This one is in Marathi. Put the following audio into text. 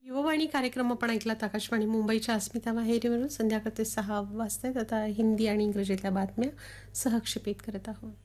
युववाणी कार्यक्रम आपण ऐकलात आकाशवाणी मुंबईच्या अस्मिता माहेरीवरून. संध्याकाळचे 6 वाजतायत. आता हिंदी आणि इंग्रजीतल्या बातम्या सहक्षेपित करत आहोत.